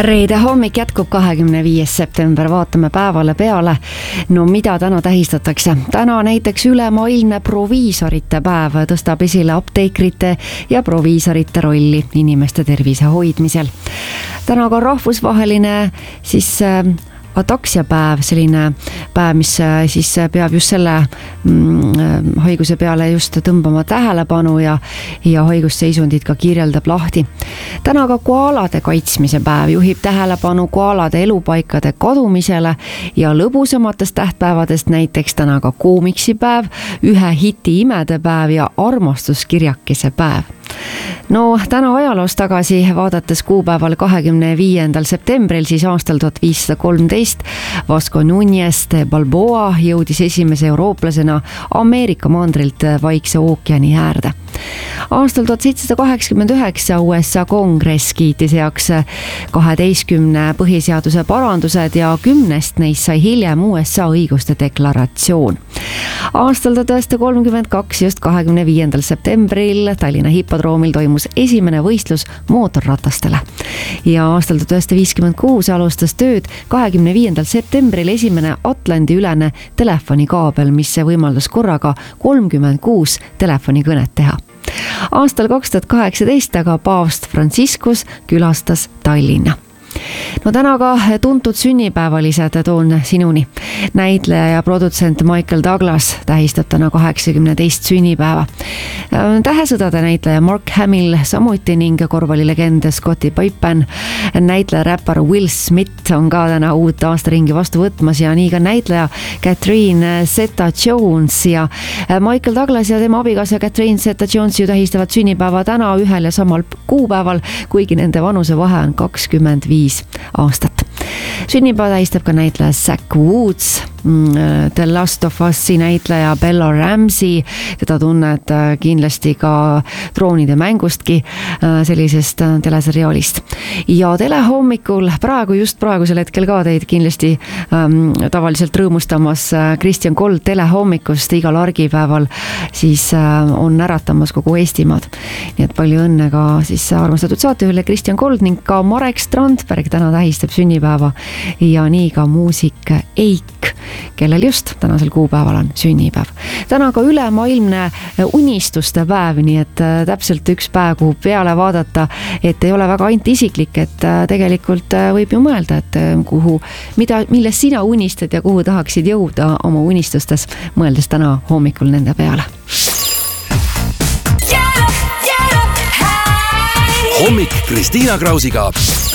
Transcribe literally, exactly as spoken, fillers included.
Reede hommik jätkub kahekümne viies september, vaatame päevale peale. No mida täna tähistatakse? Täna näiteks ülemaailmne proviisorite päev tõstab esile apteekrite ja proviisorite rolli inimeste tervise hoidmisel. Täna ka rahvusvaheline siis ataksia päev, selline päev, mis siis peab just selle mm, haiguse peale just tõmbama tähelepanu ja, ja haigusseisundid ka kirjeldab lahti. Täna ka koalade kaitsmise päev juhib tähelepanu koalade elupaikade kadumisele ja lõbusamatest tähtpäevadest näiteks täna ka koomiksipäev, ühe hiti imede päev ja armastuskirjakese päev. No täna ajaloos tagasi vaadates kuupäeval kahekümne viiendal septembril siis aastal tuhat viissada kolmteist Vasco Núñez de Balboa jõudis esimese eurooplasena Ameerika mandrilt Vaikse ookeani äärde. Aastal tuhat seitsesada kaheksakümmend üheksa U S A kongress kiitis heaks kaheteistkümne põhiseaduse parandused ja kümnest neist sai hiljem U S A õiguste deklaratsioon. Aastal tuhat üheksasada kolmkümmend kaks just kahekümne viiendal septembril Tallinna hipodroomil toimus esimene võistlus mootorratastele. Ja aastal tuhat üheksasada viiskümmend kuus alustas tööd kahekümne viiendal septembril esimene Atlandi ülene telefonikaabel, mis võimaldas korraga kolmkümmend kuus telefonikõnet teha. Aastal kaks tuhat kaheksateist aga paavst Franciscus külastas Tallinna. No täna ka tuntud sünnipäevalised toon sinuni. Näitleja ja produtsent Michael Douglas tähistab täna kaheksakümne teist sünnipäeva. Tähesõdade näitleja Mark Hamill samuti ning korvpallilegend Scottie Pippen. Näitleja räppar Will Smith on ka täna uut aastaringi vastu võtmas ja nii ka näitleja Catherine Zeta-Jones ja Michael Douglas ja tema abikaasa Catherine Zeta-Jones ju tähistavad sünnipäeva täna ühel ja samal kuupäeval, kuigi nende vanuse vahe on kakskümmend viis aastat. Sünnipäeva tähistab ka näitleja Zach Woods, The Last of Us'i näitleja Bella Ramsey, teda tunned kindlasti ka Troonide mängustki, sellisest teleseriaalist. Ja telehommikul praegu, just praegusel hetkel ka teid kindlasti ähm, tavaliselt rõõmustamas Kristjan Kold telehommikust igal argipäeval siis äh, on äratamas kogu Eestimaad. Nii et palju õnne ka siis armastatud saatejuhile Kristjan Kold ning ka Marek Strandberg täna tähistab sünnipäeva ja nii ka muusik Eik, kellel just tänasel kuupäeval on sünnipäev. Täna ka ülemaailmne unistuste päev, nii et täpselt üks päev, kuhu peale vaadata, et ei ole väga ainult isiklik, et tegelikult võib ju mõelda, et kuhu, mida, millest sina unistad ja kuhu tahaksid jõuda oma unistustes, mõeldes täna hommikul nende peale. Hommik Kristiina Krausiga.